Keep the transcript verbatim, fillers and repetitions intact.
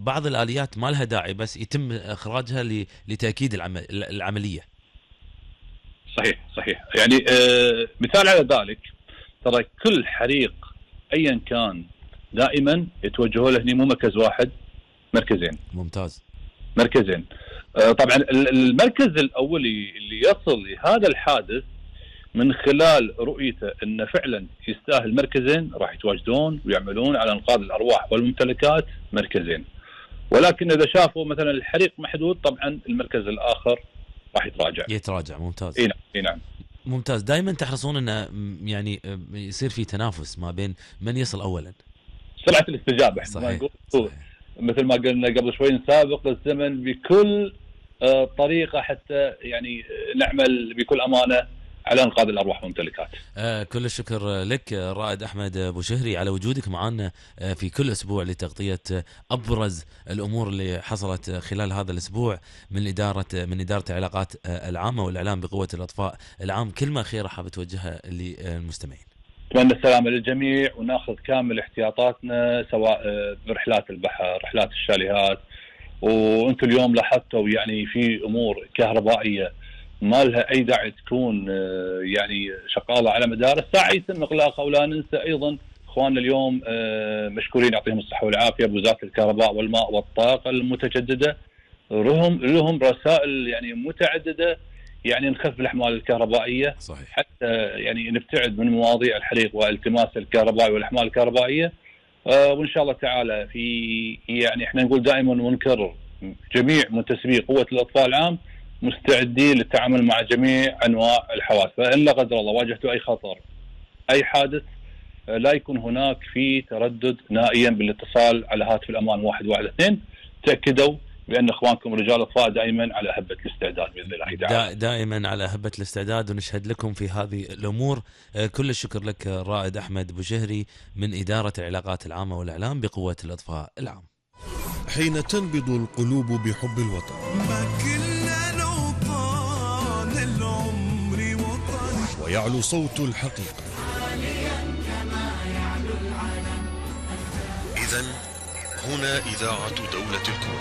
بعض الآليات ما لها داعي بس يتم إخراجها لتأكيد العملية. صحيح صحيح. يعني آه مثال على ذلك، ترى كل حريق أيا كان دائما يتوجهوا له هنا مو مركز واحد، مركزين. ممتاز. مركزين. آه طبعا المركز الأولي اللي يصل لهذا الحادث من خلال رؤيته أنه فعلا يستاهل مركزين، راح يتواجدون ويعملون على إنقاذ الأرواح والممتلكات مركزين. ولكن إذا شافوا مثلا الحريق محدود، طبعا المركز الآخر راح يتراجع. يتراجع. ممتاز. إيه نعم. إيه نعم. ممتاز. دائما تحرصون أن يعني يصير في تنافس ما بين من يصل أولا. سرعة الاستجابة. صحيح. صحيح. مثل ما قلنا قبل شوي، نسابق الزمن بكل طريقة حتى يعني نعمل بكل أمانة على إنقاذ الأرواح والممتلكات. آه كل الشكر لك الرائد أحمد بوشهري على وجودك معنا آه في كل أسبوع لتغطية أبرز الأمور اللي حصلت خلال هذا الأسبوع من إدارة من إدارة العلاقات آه العامة والإعلام بقوة الأطفاء العام. كلمة خيرة حاب توجهها للمستمعين. أتمنى السلامة للجميع، وناخذ كامل احتياطاتنا سواء برحلات البحر، رحلات الشاليهات. وأنتم اليوم لاحظتوا يعني في أمور كهربائية ما لها أي داعي تكون يعني شغالة على مدار الساعة يتم إغلاقها. ولا ننسى أيضا إخواننا اليوم مشكورين يعطيهم الصحة والعافية بوزارة الكهرباء والماء والطاقة المتجددة، لهم لهم رسائل يعني متعددة يعني نخف الأحمال الكهربائية. صحيح. حتى يعني نبتعد من مواضيع الحريق والتماس الكهربائي والأحمال الكهربائية. آه وإن شاء الله تعالى في يعني إحنا نقول دائما ونكرر، جميع منتسبي قوة الأطفاء العام مستعدين للتعامل مع جميع أنواع الحوادث. فإن لا قدر الله واجهتوا أي خطر، أي حادث، آه لا يكون هناك في تردد نهائيا بالاتصال على هاتف الأمان واحد واحد اثنين. تأكدوا بأن إخوانكم رجال الأطفاء دائما على هبة الاستعداد بإذن الله تعالى. دائما على هبة الاستعداد، ونشهد لكم في هذه الأمور. كل الشكر لك الرائد أحمد بوشهري من إدارة العلاقات العامة والإعلام بقوة الأطفاء العام. حين تنبض القلوب بحب الوطن، ما كنا نوطن العمر وطن، ويعلو صوت الحقيقة. إذن هنا إذاعة دولة الكويت.